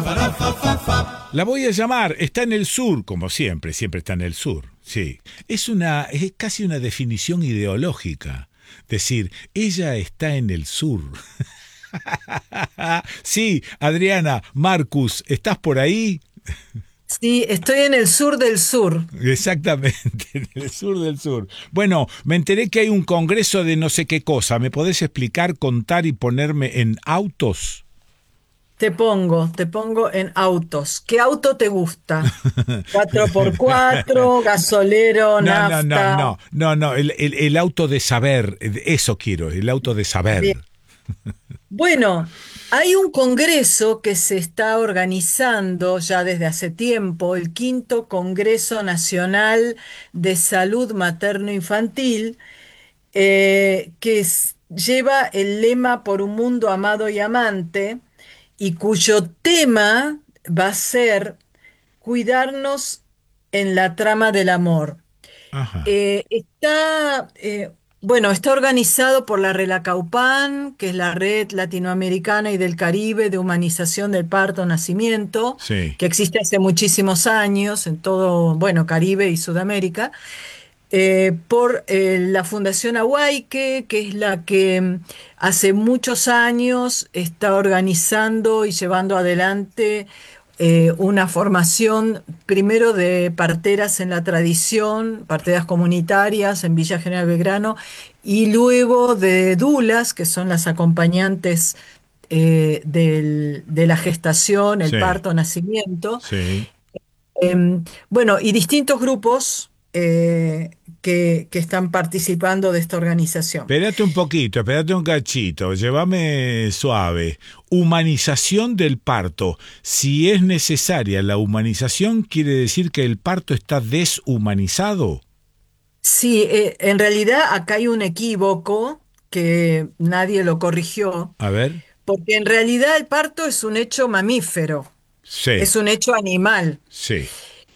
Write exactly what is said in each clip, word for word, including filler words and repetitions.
La voy a llamar, está en el sur, como siempre, siempre está en el sur, sí. Es una, es casi una definición ideológica. Decir, ella está en el sur. Sí, Adriana, Marcus, ¿estás por ahí? Sí, estoy en el sur del sur. Exactamente, en el sur del sur. Bueno, me enteré que hay un congreso de no sé qué cosa. ¿Me podés explicar, contar y ponerme en autos? Te pongo, te pongo en autos. ¿Qué auto te gusta? Cuatro por cuatro, gasolero, No, no, no, nafta. no, no, no, el, el, el auto de saber, eso quiero, el auto de Bien. saber. Bueno, hay un congreso que se está organizando ya desde hace tiempo, el quinto Congreso Nacional de Salud Materno-Infantil, eh, que es- lleva el lema Por un mundo amado y amante, y cuyo tema va a ser cuidarnos en la trama del amor. Ajá, Eh, está, eh, bueno, está organizado por la RELACAUPAN, que es la Red Latinoamericana y del Caribe de Humanización del Parto-Nacimiento, sí. que existe hace muchísimos años en todo, bueno, Caribe y Sudamérica, eh, por eh, la Fundación Ahuayque, que es la que mm, hace muchos años está organizando y llevando adelante eh, una formación primero de parteras en la tradición, parteras comunitarias en Villa General Belgrano, y luego de dulas, que son las acompañantes eh, del- de la gestación, el Sí, parto, nacimiento. sí. Em, bueno, y distintos grupos eh, que, que están participando de esta organización. Espérate un poquito, espérate un cachito, llévame suave. Humanización del parto. Si es necesaria la humanización, quiere decir que el parto está deshumanizado. Sí, eh, en realidad acá hay un equívoco que nadie lo corrigió, A ver. porque en realidad el parto es un hecho mamífero, Sí, es un hecho animal. sí.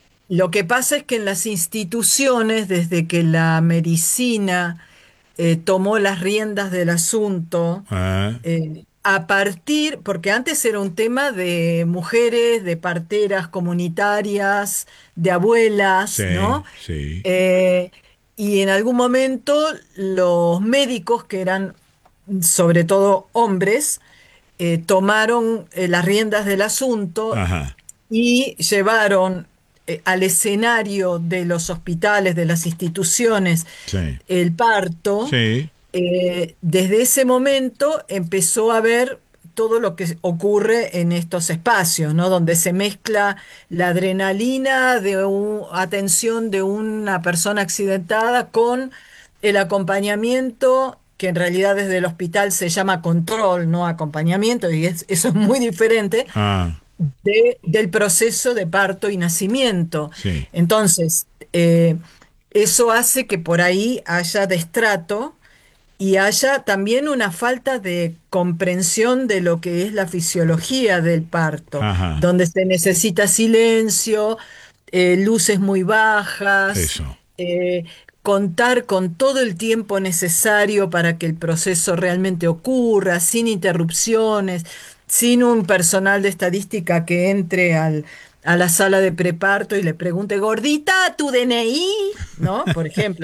Lo que pasa es que en las instituciones, desde que la medicina eh, tomó las riendas del asunto, Ah, eh, a partir, porque antes era un tema de mujeres, de parteras comunitarias, de abuelas, sí, ¿no? sí. Eh, y en algún momento los médicos, que eran sobre todo hombres, eh, tomaron eh, las riendas del asunto Ajá. y llevaron eh, al escenario de los hospitales, de las instituciones, Sí, el parto. sí. Eh, desde ese momento empezó a ver todo lo que ocurre en estos espacios, ¿no? Donde se mezcla la adrenalina de un- atención de una persona accidentada con el acompañamiento, que en realidad desde el hospital se llama control, no acompañamiento, y es- eso es muy diferente, Ah, de- del proceso de parto y nacimiento. sí. Entonces, eh, eso hace que por ahí haya destrato y haya también una falta de comprensión de lo que es la fisiología del parto, Ajá. donde se necesita silencio, eh, luces muy bajas, Eso. eh, contar con todo el tiempo necesario para que el proceso realmente ocurra, sin interrupciones, sin un personal de estadística que entre al, a la sala de preparto y le pregunte, gordita, ¿tu D N I? ¿No? Por ejemplo.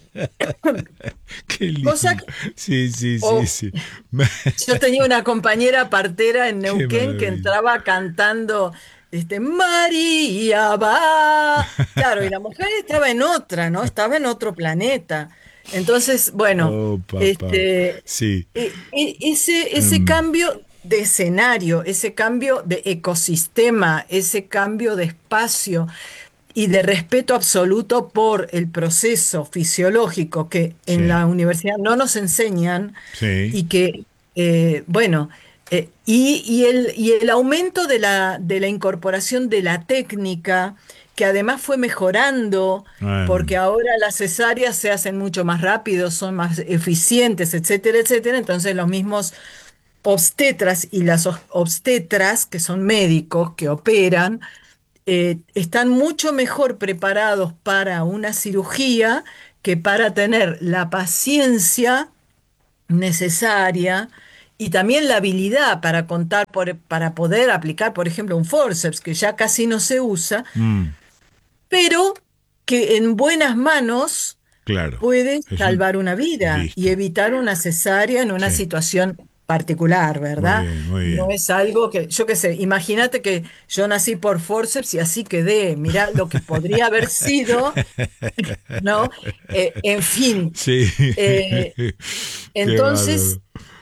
Qué Cosa lindo. que- Sí, sí, sí, o sí. yo tenía una compañera partera en Qué Neuquén que maravilla. entraba cantando, este, María va. Claro, y la mujer estaba en otra, ¿no? Estaba en otro planeta. Entonces, bueno, Oh, papá. este, Sí. e- e- ese, ese Em, cambio de escenario, ese cambio de ecosistema, ese cambio de espacio y de respeto absoluto por el proceso fisiológico que en sí, la universidad no nos enseñan sí. y que, eh, bueno, eh, y, y el, y el aumento de la, de la incorporación de la técnica, que además fue mejorando, porque Em, ahora las cesáreas se hacen mucho más rápido, son más eficientes, etcétera, etcétera. Entonces los mismos obstetras y las os- obstetras, que son médicos que operan, eh, están mucho mejor preparados para una cirugía que para tener la paciencia necesaria y también la habilidad para contar, por- para poder aplicar, por ejemplo, un forceps, que ya casi no se usa, Mm, pero que en buenas manos claro. puede Es un... salvar una vida y Listo. evitar una cesárea en una Sí. situación particular, Muy ¿verdad? bien, muy No bien. es algo que, yo qué sé, imagínate que yo nací por forceps y así quedé. Mirá lo que podría haber sido, ¿no? Eh, en fin, Sí. eh, Qué entonces, bárbaro.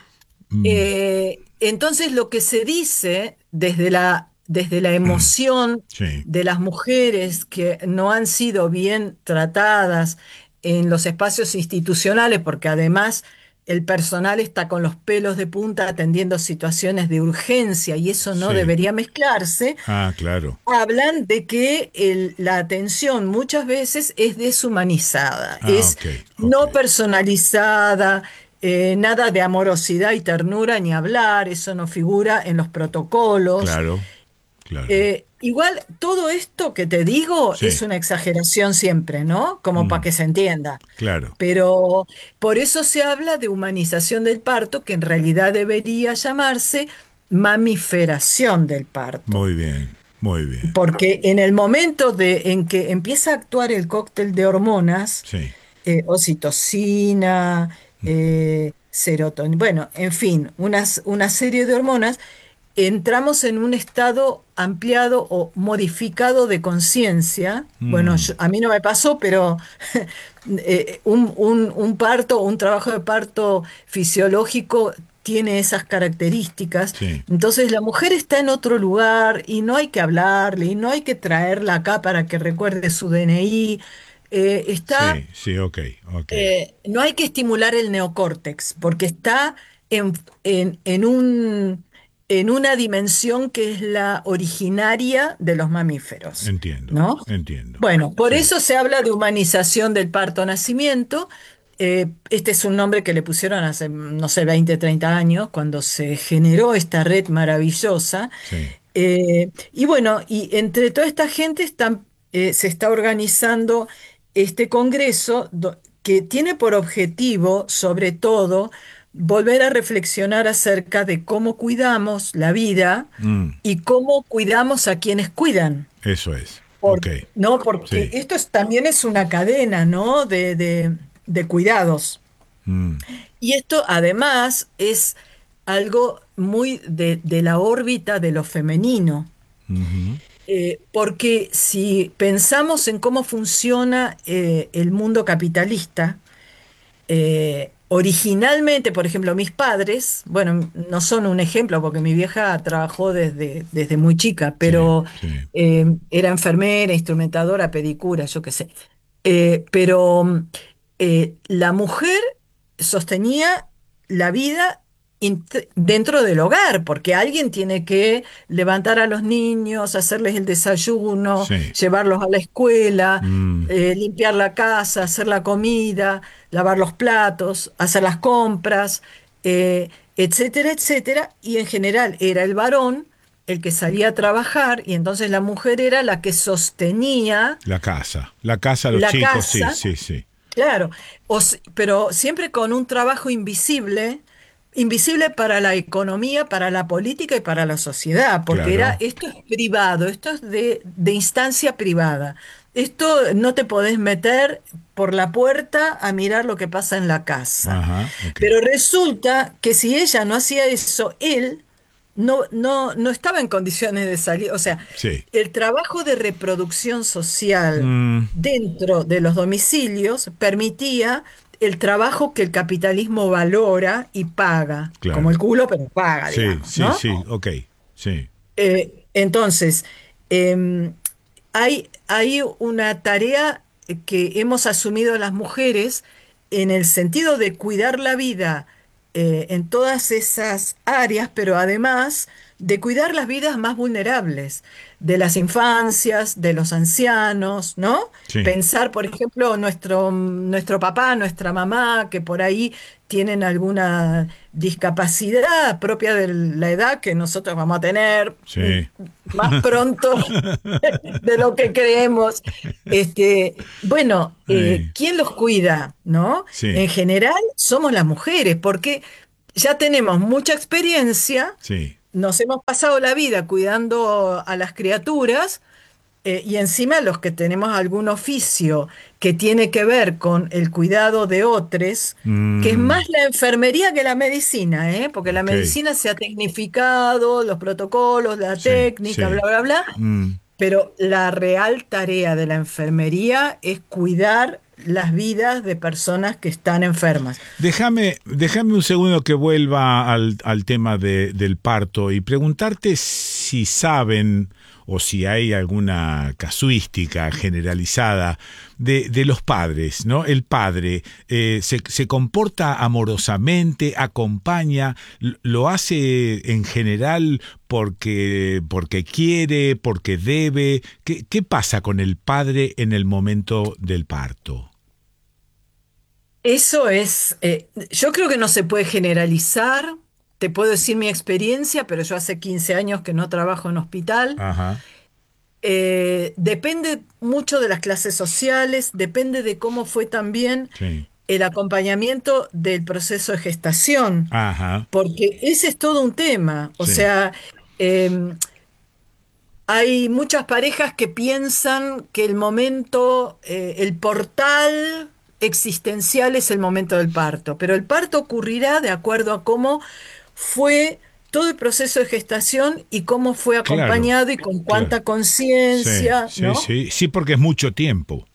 Mm, eh, entonces lo que se dice desde la, desde la mm, emoción sí, de las mujeres que no han sido bien tratadas en los espacios institucionales, porque además el personal está con los pelos de punta atendiendo situaciones de urgencia y eso no sí. debería mezclarse, Ah, claro. hablan de que el- la atención muchas veces es deshumanizada, Ah, es ok, ok. no personalizada, eh, nada de amorosidad y ternura ni hablar, eso no figura en los protocolos. Claro, claro. Eh, igual, todo esto que te digo es Sí. una exageración siempre, ¿no? Como para Mm, que se entienda. claro. Pero por eso se habla de humanización del parto, que en realidad debería llamarse mamiferación del parto. Muy bien, muy bien. Porque en el momento de, en que empieza a actuar el cóctel de hormonas, Sí. eh, oxitocina, eh, serotonina, bueno, en fin, unas- una serie de hormonas, entramos en un estado ampliado o modificado de conciencia. Bueno, Mm, yo- a mí no me pasó, pero eh, un, un- un parto, un trabajo de parto fisiológico tiene esas características. sí. Entonces la mujer está en otro lugar y no hay que hablarle y no hay que traerla acá para que recuerde su D N I. Eh, está Sí, sí, ok, ok. eh, no hay que estimular el neocórtex porque está en, en- en un, en una dimensión que es la originaria de los mamíferos, Entiendo, ¿no? entiendo. Bueno, por Sí. eso se habla de humanización del parto-nacimiento. Eh, este es un nombre que le pusieron hace, no sé, veinte, treinta años, cuando se generó esta red maravillosa. Sí. Eh, y bueno, y entre toda esta gente están, eh, se está organizando este congreso do- que tiene por objetivo, sobre todo, volver a reflexionar acerca de cómo cuidamos la vida Mm, y cómo cuidamos a quienes cuidan. eso es. Por- Ok. ¿No? Porque Sí. esto es- también es una cadena, ¿no? de de- de cuidados. Mm, Y esto además es algo muy de, de la órbita de lo femenino. ujú, Eh, porque si pensamos en cómo funciona eh, el mundo capitalista, eh, originalmente, por ejemplo, mis padres, bueno, no son un ejemplo porque mi vieja trabajó desde, desde muy chica, sí, pero sí. eh, era enfermera, instrumentadora, pedicura, yo qué sé. Eh, pero eh, la mujer sostenía la vida int- dentro del hogar, porque alguien tiene que levantar a los niños, hacerles el desayuno, Sí. llevarlos a la escuela, Mm, eh, limpiar la casa, hacer la comida, lavar los platos, hacer las compras, eh, etcétera, etcétera. Y en general era el varón el que salía a trabajar y entonces la mujer era la que sostenía la casa. La casa, los la chicos, sí, casa, sí, sí. claro, o s- pero siempre con un trabajo invisible, invisible para la economía, para la política y para la sociedad, porque era, Claro. esto es privado, esto es de, de instancia privada. Esto no te podés meter por la puerta a mirar lo que pasa en la casa. Ajá, ok. Pero resulta que si ella no hacía eso, él no, no, no estaba en condiciones de salir. O sea, Sí. el trabajo de reproducción social Mm, dentro de los domicilios permitía el trabajo que el capitalismo valora y paga, como claro. el culo, pero paga, Sí, digamos, sí, ¿no? sí, ok. Sí. Eh, entonces, em, hay, hay una tarea que hemos asumido las mujeres en el sentido de cuidar la vida eh, en todas esas áreas, pero además de cuidar las vidas más vulnerables, de las infancias, de los ancianos, ¿no? Sí. Pensar, por ejemplo, nuestro, nuestro papá, nuestra mamá, que por ahí tienen alguna discapacidad propia de la edad que nosotros vamos a tener mm, Sí. más pronto de lo que creemos. Este, bueno, eh, Ay, ¿quién los cuida? ¿No? sí. En general somos las mujeres, porque ya tenemos mucha experiencia, Sí. nos hemos pasado la vida cuidando a las criaturas, eh, y encima los que tenemos algún oficio que tiene que ver con el cuidado de otros, que es Mm, más la enfermería que la medicina, ¿eh? Porque la ok. medicina se ha tecnificado, los protocolos, la Sí, técnica, bla, sí. bla, bla, Mm. pero la real tarea de la enfermería es cuidar las vidas de personas que están enfermas. Déjame, déjame un segundo que vuelva al, al tema de- del parto y preguntarte si saben o si hay alguna casuística generalizada de, de los padres, ¿no? El padre eh, se, se comporta amorosamente, acompaña, l- lo hace en general porque, porque quiere, porque debe. ¿Qué, qué pasa con el padre en el momento del parto? Eso es, eh, yo creo que no se puede generalizar. Te puedo decir mi experiencia, pero yo hace quince años que no trabajo en hospital. Ajá, Eh, depende mucho de las clases sociales, depende de cómo fue también sí. el acompañamiento del proceso de gestación, Ajá, porque ese es todo un tema. O sí. sea, em, hay muchas parejas que piensan que el momento, eh, el portal existencial es el momento del parto, pero el parto ocurrirá de acuerdo a cómo fue todo el proceso de gestación y cómo fue Claro, acompañado y con claro. cuánta Sí, conciencia, sí, ¿no? sí. Sí, porque es mucho tiempo.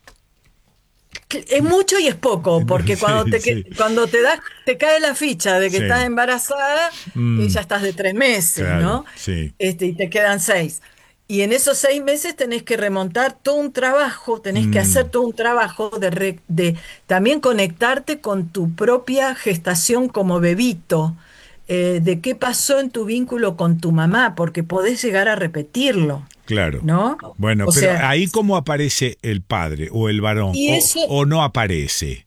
Que es mucho y es poco, porque cuando Sí, te, que- sí, cuando te das, te cae la ficha de que estás sí. embarazada, eh, Mm, ya estás de tres meses, claro, ¿no? sí. Este, y te quedan seis. Y en esos seis meses tenés que remontar todo un trabajo, tenés que hacer Mm, todo un trabajo de, re- de también conectarte con tu propia gestación como bebito, eh, de qué pasó en tu vínculo con tu mamá, porque podés llegar a repetirlo, claro. ¿no? Bueno, O pero sea, ahí cómo aparece el padre o el varón y o, eso, o no aparece.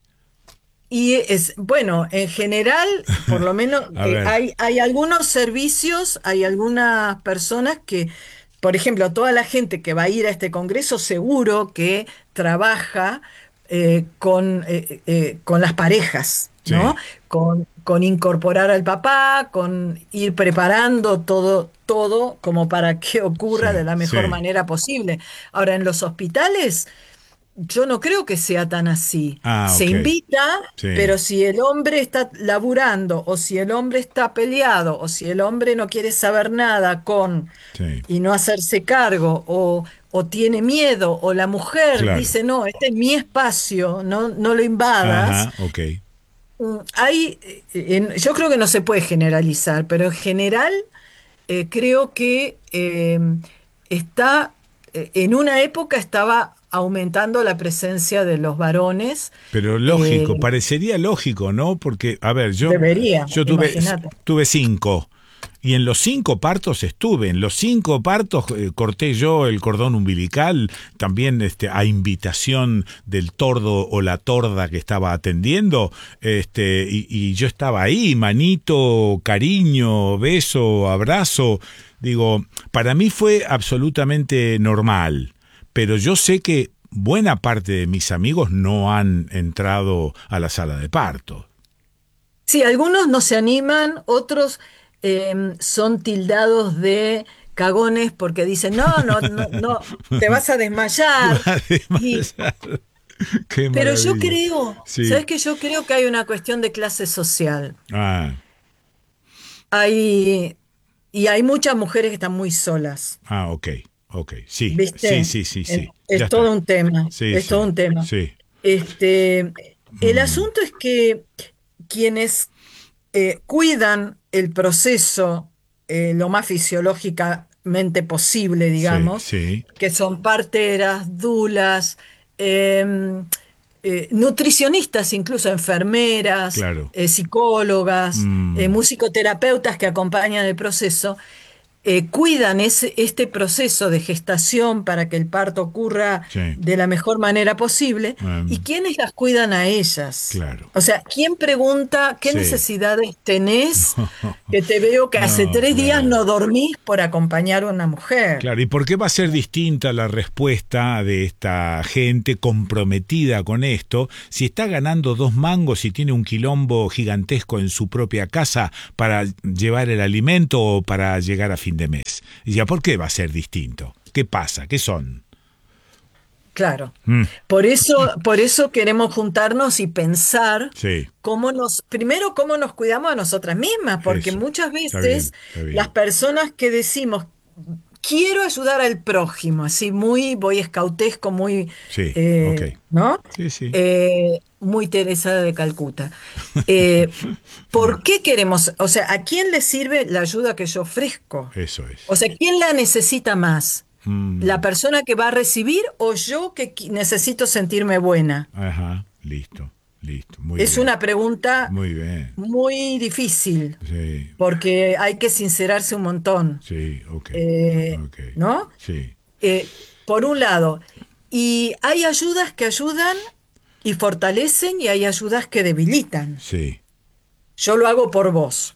y es, bueno, en general, por lo menos A eh, ver, hay, hay algunos servicios, hay algunas personas que, por ejemplo, toda la gente que va a ir a este congreso seguro que trabaja eh, con, eh, eh, con las parejas, ¿no? sí, Con, con incorporar al papá, con ir preparando todo, todo como para que ocurra de sí, la mejor sí. manera posible. Ahora, en los hospitales... Yo no creo que sea tan así. Ah, Se ok. invita, Sí, pero si el hombre está laburando, o si el hombre está peleado, o si el hombre no quiere saber nada con sí. y no hacerse cargo, o, o tiene miedo, o la mujer Claro. dice, no, este es mi espacio, no, no lo invadas. Ajá, ok. mm, Hay, eh, en- yo creo que no se puede generalizar, pero en general eh, creo que eh, está, eh, en una época estaba aumentando la presencia de los varones. Pero eh, lógico, parecería lógico, ¿no? Porque, a ver, yo, Debería, yo tuve, imagínate. tuve cinco. Y en los cinco partos estuve. En los cinco partos eh, corté yo el cordón umbilical, también este, a invitación del tordo o la torda que estaba atendiendo. Este, y, y yo estaba ahí, manito, cariño, beso, abrazo. Digo, para mí fue absolutamente normal. Pero yo sé que buena parte de mis amigos no han entrado a la sala de parto. Sí, algunos no se animan, otros em, son tildados de cagones porque dicen, no, no, no, no, te vas a desmayar. Y, Además, qué pero yo maravilla. creo, ¿sabes Sí. qué? Yo creo que hay una cuestión de clase social. Ah, Hay, y hay muchas mujeres que están muy solas. ah, ok, ok. Sí, sí, ¿Viste? sí, sí, Es, sí. Ya es todo está. un tema, Sí, es todo sí, un tema. sí. Este, el Mm, asunto es que quienes eh, cuidan el proceso eh, lo más fisiológicamente posible, sí, digamos, sí, que son parteras, dulas, em, eh, nutricionistas, incluso enfermeras, claro. eh, psicólogas, eh, Mm, musicoterapeutas que acompañan el proceso. eh, cuidan ese, este proceso de gestación para que el parto ocurra Sí. de la mejor manera posible, y Em, quiénes las cuidan a ellas. claro. O sea, ¿quién pregunta qué Sí. necesidades tenés? Que te veo que hace No, tres días claro. no dormís por acompañar a una mujer. Claro, ¿y por qué va a ser distinta la respuesta de esta gente comprometida con esto si está ganando dos mangos y tiene un quilombo gigantesco en su propia casa para llevar el alimento o para llegar a fin de mes? Y ya, ¿por qué va a ser distinto? ¿Qué pasa? ¿Qué son? Claro. Mm, Por eso, por eso queremos juntarnos y pensar sí, cómo nos, primero cómo nos cuidamos a nosotras mismas, porque eso. muchas Está veces bien, está las bien. personas que decimos quiero ayudar al prójimo, así muy boy scoutesco, muy, Sí, ok. eh, ¿no? Sí, sí. Eh, muy Teresa de Calcuta. Eh, ¿por qué queremos, o sea, a quién le sirve la ayuda que yo ofrezco? Eso O es. sea, ¿quién la necesita más? ¿La Mm, persona que va a recibir o yo que qui- necesito sentirme buena? ajá, listo, listo. Muy Es bien. una pregunta Muy bien. muy difícil Sí, porque hay que sincerarse un montón, sí, ok. eh, Ok. ¿no? Sí, Eh, por un lado, y hay ayudas que ayudan y fortalecen y hay ayudas que debilitan. sí, Yo lo hago por vos.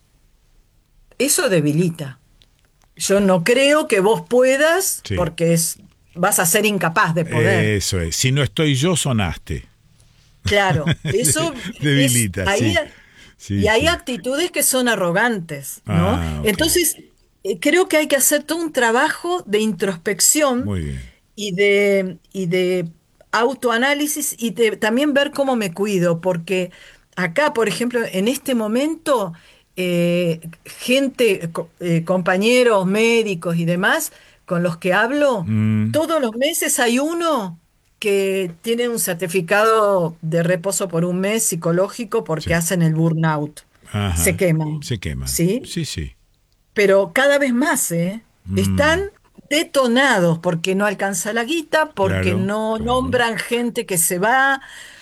Eso debilita. Yo no creo que vos puedas sí. porque es, vas a ser incapaz de poder. Eso es. Si no estoy yo, sonaste. Claro, eso es Debilita, ahí, sí. y Sí, hay sí. actitudes que son arrogantes, ¿no? Ah, ok. Entonces, eh, creo que hay que hacer todo un trabajo de introspección Muy bien. y de, y de autoanálisis y de también ver cómo me cuido, porque acá, por ejemplo, en este momento, eh, gente, co- eh, compañeros médicos y demás con los que hablo, Mm, todos los meses hay uno que tiene un certificado de reposo por un mes psicológico porque sí. hacen el burnout, se Ajá. queman, Se queman. ¿sí? Sí, sí. Pero cada vez más, ¿eh? Están Mm, detonados porque no alcanza la guita, porque claro, no claro. nombran gente que se va,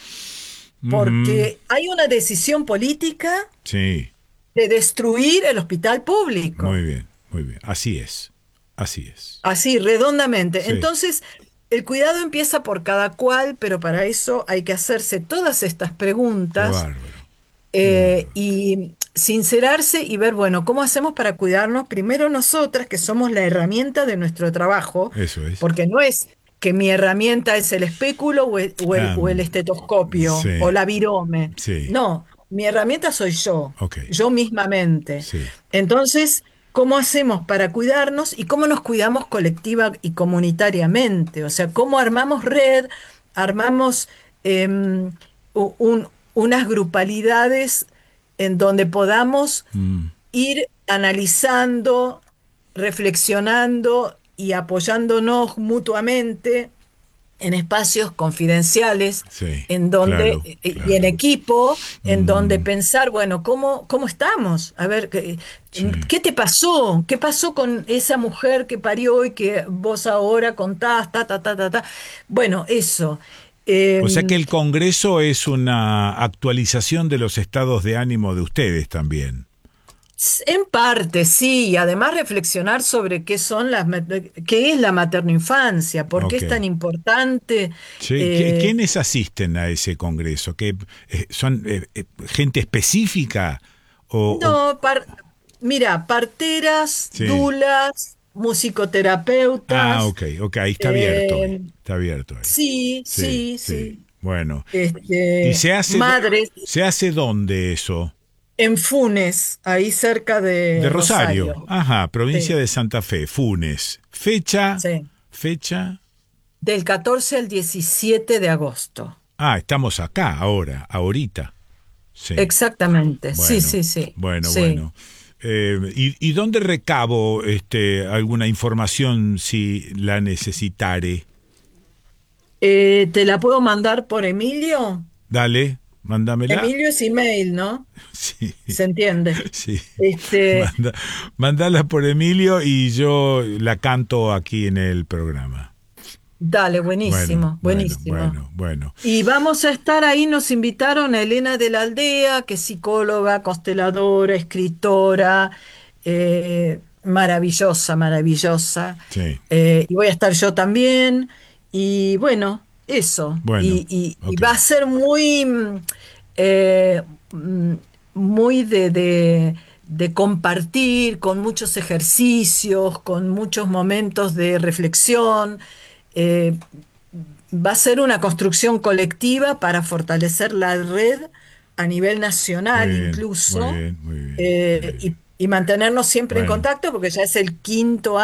Ujú, porque hay una decisión política sí. de destruir el hospital Muy público, bien, muy bien. Así es. Así es. así, redondamente. Sí. Entonces, el cuidado empieza por cada cual, pero para eso hay que hacerse todas estas Qué preguntas, bárbaro. Qué eh, bárbaro. y sincerarse y ver, bueno, ¿cómo hacemos para cuidarnos? Primero nosotras, que somos la herramienta de nuestro trabajo, Eso es. porque no es que mi herramienta es el espéculo o el, o el- Ah, o el estetoscopio o sí. la virome. Sí. No, mi herramienta soy yo, Ok. yo mismamente. Sí. Entonces, ¿cómo hacemos para cuidarnos y cómo nos cuidamos colectiva y comunitariamente? O sea, ¿cómo armamos red, armamos em, u- un- unas grupalidades en donde podamos Mm, ir analizando, reflexionando y apoyándonos mutuamente en espacios confidenciales, sí. en donde, Claro, eh, y en claro. equipo, en donde Mm, pensar, bueno, ¿cómo, cómo estamos? A ver, ¿qué, sí. qué te pasó? ¿Qué pasó con esa mujer que parió y que vos ahora contás? Ta, ta, ta, ta, ta. Bueno, eso. O sea que Em, el Congreso es una actualización de los estados de ánimo de ustedes también. En parte, sí, y además reflexionar sobre qué son las, ma- qué es la maternoinfancia, por qué Ok. es tan importante. Sí, ¿qui- eh, ¿quiénes asisten a ese Congreso? ¿Que eh, son eh, eh, gente específica o, o- no, par- mira, parteras, sí? dulas, Ah, musicoterapeutas, ok, ok, ahí está abierto hoy. eh, Está abierto ahí. sí, Sí, sí, sí. sí, Bueno. ¿Y este, se hace do- madres se hace dónde eso? en Funes, ahí cerca De de Rosario. Rosario. Ajá, provincia Sí, de Santa Fe, Funes. Fecha, sí. fecha. Del catorce al diecisiete de agosto. Ah, estamos acá ahora, ahorita. Sí. Exactamente, sí, Bueno, sí, sí, bueno, sí. bueno. Eh, ¿y, y dónde recabo este, alguna información si la necesitare? Eh, ¿te la puedo mandar por Emilio? Dale, mándamela. Emilio es email, ¿no? Sí, ¿Se entiende? sí. Este, Manda, mandala por Emilio y yo la canto aquí en el programa. dale, Bueno, buenísimo, bueno, buenísimo. bueno, bueno. Y vamos a estar ahí, nos invitaron a Elena de la Aldea, que es psicóloga, consteladora, escritora, eh, maravillosa, maravillosa. Sí, Eh, y voy a estar yo también. Y bueno, eso. bueno, Y, y- y ok. va a ser muy, mm, eh, mm, muy de, de- de compartir, con muchos ejercicios, con muchos momentos de reflexión. Eh, Va a ser una construcción colectiva para fortalecer la red a nivel Muy nacional bien, muy incluso, bien, muy bien, muy eh, bien. y, y mantenernos siempre en Bueno. contacto porque ya es el quinto